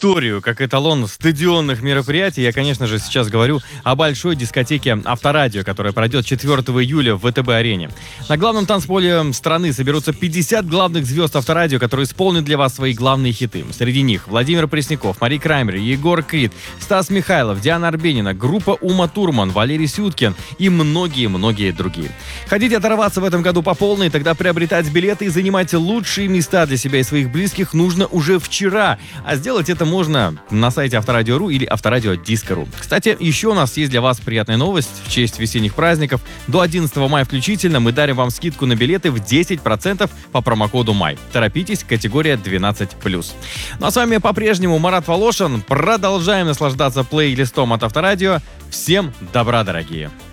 историю как эталон стадионных мероприятий, я, конечно же, сейчас говорю о большой дискотеке «Авторадио», которая пройдет 4 июля в ВТБ-арене. На главном танцполе страны соберутся 50 главных звезд «Авторадио», которые исполнят для вас свои главные хиты. Среди них Владимир Пресняков, Мари Краймбрери, Егор Крид, Стас Михайлов, Диана Арбенина, группа Ума Турман, Валерий Сюткин и многие-многие другие. Хотите оторваться в этом году по полной? Тогда приобретать билеты и занимать лучшие места для себя и своих близких нужно уже вчера. А сделать это можно на сайте Авторадио.ру или Авторадио.Диско.ру. Кстати, еще у нас есть для вас приятная новость. В честь весенних праздников до 11 мая включительно мы дарим вам скидку на билеты в 10% по промокоду МАЙ. Торопитесь, категория 12+. Ну а с вами по-прежнему Марат Волошин. Продолжаем наслаждаться плейлистом от Авторадио. Всем добра, дорогие!